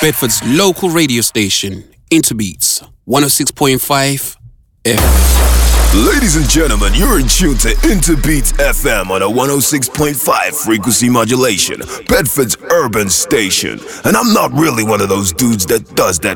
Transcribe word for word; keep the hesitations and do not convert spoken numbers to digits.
Bedford's local radio station, Interbeats, one oh six point five F M. Ladies and gentlemen, you're in tune to Interbeats F M on a one oh six point five frequency modulation, Bedford's urban station. And I'm not really one of those dudes that does that